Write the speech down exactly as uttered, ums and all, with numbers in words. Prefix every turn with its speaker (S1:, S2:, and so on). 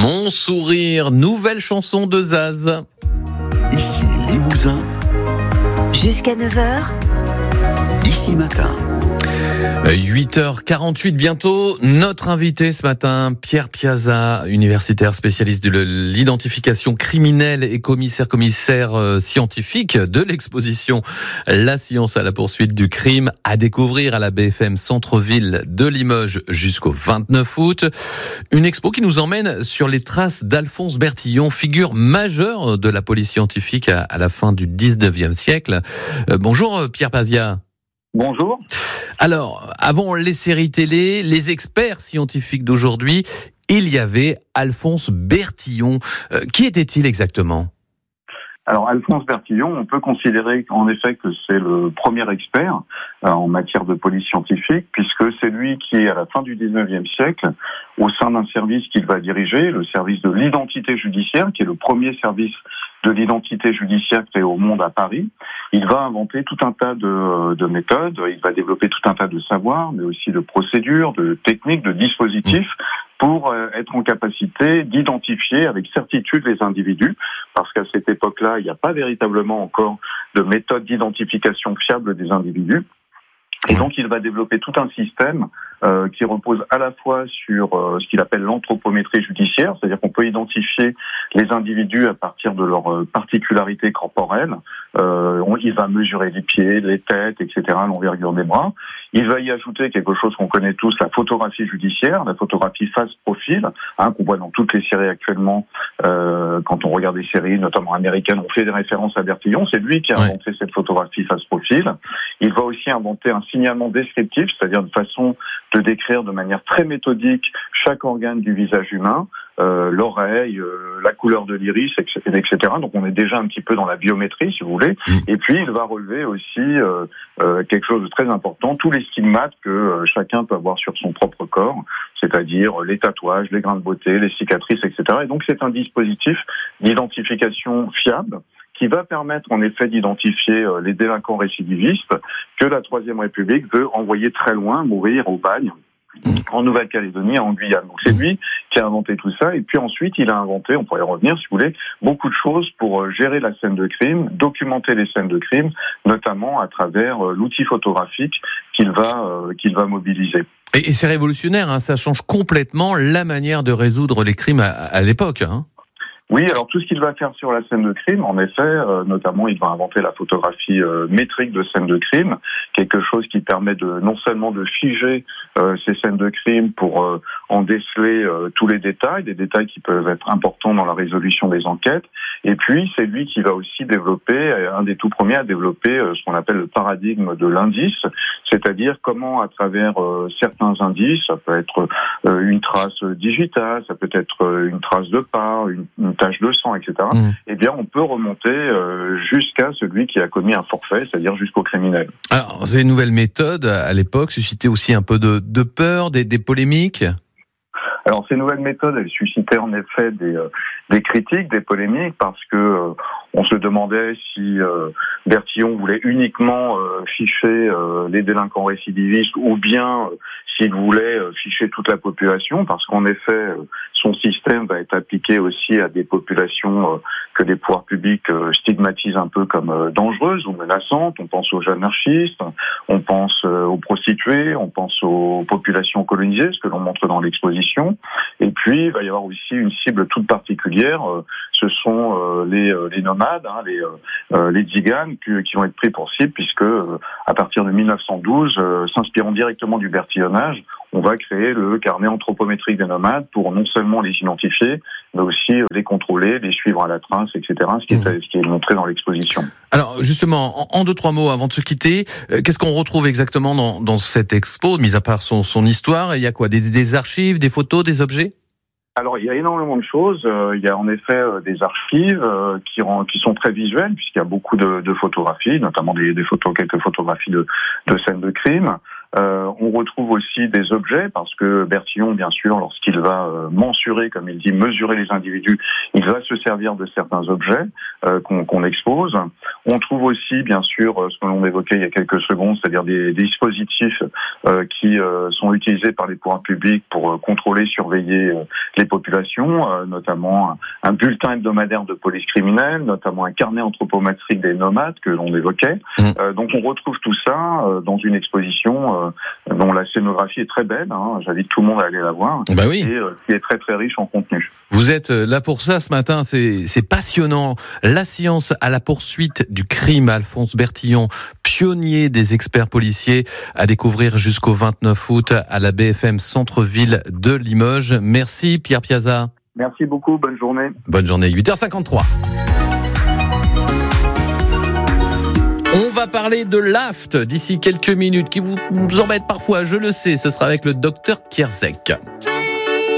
S1: Mon sourire, nouvelle chanson de Zaz.
S2: Ici Limousin.
S3: Jusqu'à neuf heures.
S2: Ici Matin.
S1: huit heures quarante-huit bientôt. Notre invité ce matin, Pierre Piazza, universitaire spécialiste de l'identification criminelle et commissaire commissaire euh, scientifique de l'exposition La science à la poursuite du crime, à découvrir à la B F M Centre-Ville de Limoges jusqu'au vingt-neuf août. Une expo qui nous emmène sur les traces d'Alphonse Bertillon, figure majeure de la police scientifique à, à la fin du dix-neuvième siècle. Euh, bonjour Pierre Piazza.
S4: Bonjour.
S1: Alors, avant les séries télé, les experts scientifiques d'aujourd'hui, il y avait Alphonse Bertillon. Euh, qui était-il exactement ?
S4: Alors, Alphonse Bertillon, on peut considérer en effet que c'est le premier expert euh, en matière de police scientifique, puisque c'est lui qui, à la fin du dix-neuvième siècle, au sein d'un service qu'il va diriger, le service de l'identité judiciaire, qui est le premier service de l'identité judiciaire créé au monde à Paris, il va inventer tout un tas de, de méthodes, il va développer tout un tas de savoirs, mais aussi de procédures, de techniques, de dispositifs, pour euh, être en capacité d'identifier avec certitude les individus, parce qu'à cette époque-là, il n'y a pas véritablement encore de méthode d'identification fiable des individus. Et donc, il va développer tout un système euh, qui repose à la fois sur euh, ce qu'il appelle l'anthropométrie judiciaire, c'est-à-dire qu'on peut identifier les individus à partir de leurs euh, particularités corporelles. Euh, on, il va mesurer les pieds, les têtes, et cetera, l'envergure des bras. Il va y ajouter quelque chose qu'on connaît tous, la photographie judiciaire, la photographie face-profil, hein, qu'on voit dans toutes les séries actuellement. Euh, quand on regarde des séries, notamment américaines, on fait des références à Bertillon. C'est lui qui a inventé ouais. cette photographie face-profil. Il va aussi inventer un signalement descriptif, c'est-à-dire une façon de décrire de manière très méthodique chaque organe du visage humain, euh, l'oreille, euh, la couleur de l'iris, et cetera. Donc on est déjà un petit peu dans la biométrie, si vous voulez. Mmh. Et puis il va relever aussi euh, euh, quelque chose de très important, tous les stigmates que euh, chacun peut avoir sur son propre corps, c'est-à-dire les tatouages, les grains de beauté, les cicatrices, et cetera. Et donc c'est un dispositif d'identification fiable qui va permettre en effet d'identifier euh, les délinquants récidivistes que la Troisième République veut envoyer très loin, mourir au bagne, en Nouvelle-Calédonie, en Guyane. Donc c'est lui qui a inventé tout ça, et puis ensuite il a inventé, on pourrait y revenir si vous voulez, beaucoup de choses pour euh, gérer la scène de crime, documenter les scènes de crime, notamment à travers euh, l'outil photographique qu'il va, euh, qu'il va mobiliser.
S1: Et, et c'est révolutionnaire, hein, ça change complètement la manière de résoudre les crimes à, à l'époque, hein.
S4: Oui, alors tout ce qu'il va faire sur la scène de crime, en effet, euh, notamment il va inventer la photographie euh, métrique de scène de crime, quelque chose qui permet de non seulement de figer euh, ces scènes de crime pour euh, en déceler euh, tous les détails, des détails qui peuvent être importants dans la résolution des enquêtes, et puis c'est lui qui va aussi développer, un des tout premiers à développer euh, ce qu'on appelle le paradigme de l'indice, c'est-à-dire comment à travers euh, certains indices, ça peut être euh, une trace digitale, ça peut être euh, une trace de pas, une, une tache de sang, et cetera. Mmh. Eh bien, on peut remonter euh, jusqu'à celui qui a commis un forfait, c'est-à-dire jusqu'au criminel.
S1: Alors, ces nouvelles méthodes, à l'époque, suscitaient aussi un peu de, de peur, des, des polémiques ?
S4: Alors, ces nouvelles méthodes, elles suscitaient en effet des, euh, des critiques, des polémiques, parce que euh, on se demandait si euh, Bertillon voulait uniquement euh, ficher euh, les délinquants récidivistes ou bien euh, s'il voulait euh, ficher toute la population, parce qu'en effet, euh, son système va être appliqué aussi à des populations euh, que les pouvoirs publics euh, stigmatisent un peu comme euh, dangereuses ou menaçantes. On pense aux anarchistes, on pense euh, aux prostituées, on pense aux populations colonisées, ce que l'on montre dans l'exposition. Et puis, il va y avoir aussi une cible toute particulière, euh, ce sont euh, les, euh, les nomades, hein, les, euh, les tziganes qui, qui vont être pris pour cible, puisque euh, à partir de mille neuf cent douze, euh, s'inspirant directement du bertillonnage, on va créer le carnet anthropométrique des nomades pour non seulement les identifier, mais aussi les contrôler, les suivre à la trace, et cetera, ce qui est, ce qui est montré dans l'exposition.
S1: Alors justement, en, en deux, trois mots avant de se quitter, euh, qu'est-ce qu'on retrouve exactement dans, dans cette expo, mis à part son, son histoire? Il y a quoi, des, des archives, des photos, des objets?
S4: Alors, il y a énormément de choses. Euh, il y a en effet euh, des archives euh, qui, rend, qui sont très visuelles, puisqu'il y a beaucoup de, de photographies, notamment des, des photos, quelques photographies de, de scènes de crime. Euh, on retrouve aussi des objets, parce que Bertillon, bien sûr, lorsqu'il va euh, mensurer, comme il dit, mesurer les individus, il va se servir de certains objets euh, qu'on, qu'on expose. On trouve aussi, bien sûr, ce que l'on évoquait il y a quelques secondes, c'est-à-dire des, des dispositifs euh, qui euh, sont utilisés par les pouvoirs publics pour euh, contrôler, surveiller euh, les populations, euh, notamment un, un bulletin hebdomadaire de police criminelle, notamment un carnet anthropométrique des nomades que l'on évoquait. Mmh. Euh, donc on retrouve tout ça euh, dans une exposition euh, dont la scénographie est très belle, hein, j'invite tout le monde à aller la voir,
S1: bah oui.
S4: et euh, qui est très très riche en contenu.
S1: Vous êtes là pour ça ce matin, c'est, c'est passionnant. La science à la poursuite du crime, Alphonse Bertillon, pionnier des experts policiers, à découvrir jusqu'au vingt-neuf août à la B F M Centre-Ville de Limoges. Merci Pierre Piazza.
S4: Merci beaucoup, bonne journée.
S1: Bonne journée, huit heures cinquante-trois. On va parler de l'aft d'ici quelques minutes, qui vous embête parfois, je le sais, ce sera avec le docteur Kierzek.